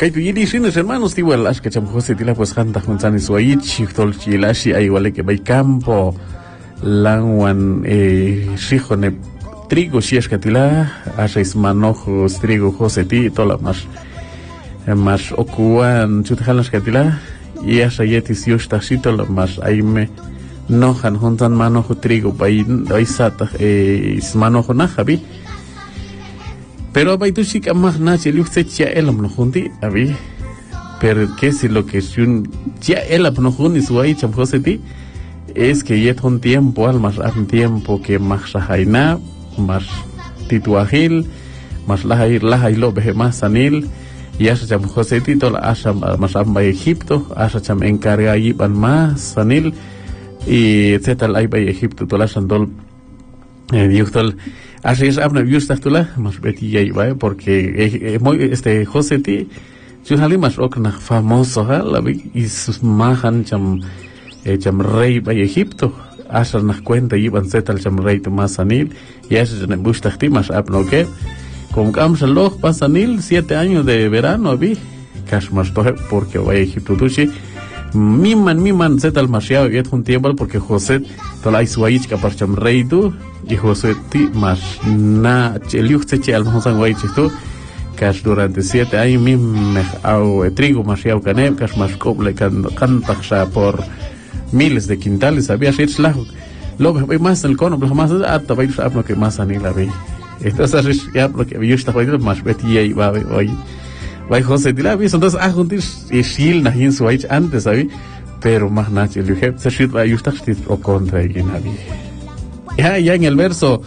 Kaitu yili shines hermanos igual que cham José tila pues canta juntan suaichi tol chilashi ay igual que bay campo langwan shijone trigo shieshka tila ashais manojos trigo José ti tola más okuan chutjalas katila y asha yetis yushta shitola más aime nojan juntan manojo trigo bay sata manojo najabi. Pero hay tu chica más nace el usted ya el no junti abi pero que si lo que es un ya el no junti su ahí cham José ti es que ya un tiempo al más un tiempo que más rajaina más tituajil más lahai lo beje más sanil y asa cham José ti tola asa más amba Egipto asa cham encarga allí van más sanil y etcétera ahí va Egipto tola sandol diuchtol así es abna viustastula más beti ya iba porque José ti yo salí más okna famoso la vi sus mahan cham rey va Egipto asa nas cuenta iban zetal cham rey más sanil y ese en bustasti más abno que con camsaloj pasanil 7 años de verano vi cash más toje porque va Egipto dushi miman zetal masiao y un tiempo porque José tolai suaich kapar cham rey tu y José ti más na cheliuche al monsan guayche tú cash durante 7 años mi au trigo masiao canem cash más coble cantaxa por miles de quintales había shit lajo lo ve más el cono pero más hasta vais a lo que más anila ve entonces ya lo que yo estaba más beti y va hoy vai José ti la vi entonces juntis y shil na hin suaich antes sabe pero más nache el jefe se shit va justa o contra y navi ya en el verso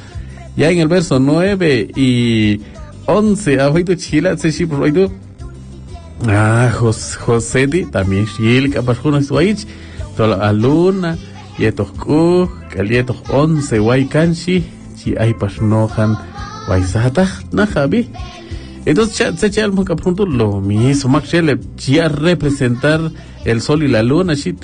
9 y 11 abajo chila se ship roido José ti también shil capaz con suaich toda aluna y estos calietos 11 guay canchi si hay pasnojan guay sata na javi. Entonces se echa al punto lo mismo más ya representar el sol y la luna si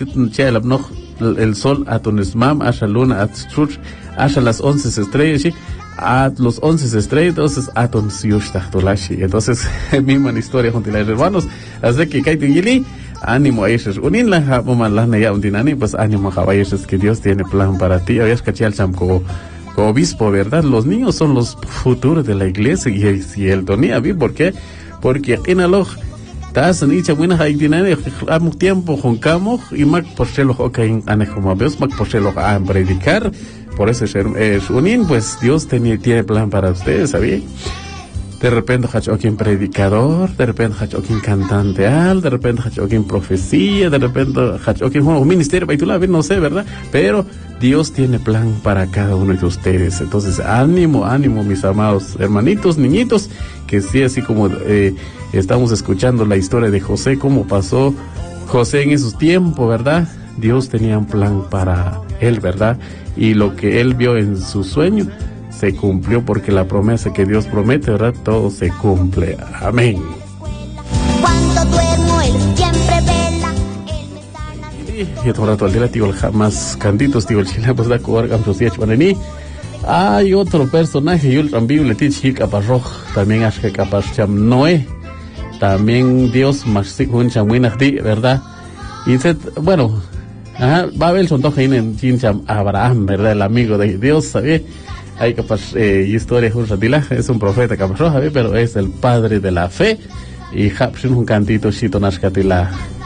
el sol a tunismam a la luna a las 11 estrellas sí a los 11 estrellas entonces a ton siushta tolashi entonces misma historia junto a los hermanos así que kaitu yili ánimo a ellos unin la japoman la naya undinani pues ánimo a ellos que Dios tiene plan para ti habías cachal chamco obispo, ¿verdad? Los niños son los futuros de la iglesia y el Tony, ¿por qué? Porque en el ojo estás en dicha buena haidinane al tiempo juncamos y mac por ser los okain anejoma veos mac por ser los a predicar por eso es unin pues Dios tiene plan para ustedes, ¿sabes? De repente hachokin predicador, de repente hachokin cantante de repente hachokin profecía, de repente hachokin un ministerio baitulavi, no sé, ¿verdad? Pero Dios tiene plan para cada uno de ustedes. Entonces, ánimo, mis amados hermanitos, niñitos, que sí, así como estamos escuchando la historia de José, cómo pasó José en esos tiempos, ¿verdad? Dios tenía un plan para él, ¿verdad? Y lo que él vio en su sueño se cumplió porque la promesa que Dios promete, ¿verdad? Todo se cumple. Amén. Cuando duermo, Él siempre vela. Y otro rato al día, tío, más canditos, tío, el chile, pues da coargam sus diez panení. Hay otro personaje, yo el Biblia, tío, caparroj, también es que capaz cham Noé. También Dios, más un chamuinahdi, ¿verdad? Y bueno, Babel son todos en Chincham Abraham, ¿verdad? El amigo de Dios, ¿sabes? Hay capaz historia es un profeta capaz, pero es el padre de la fe y un cantito chito nascatila.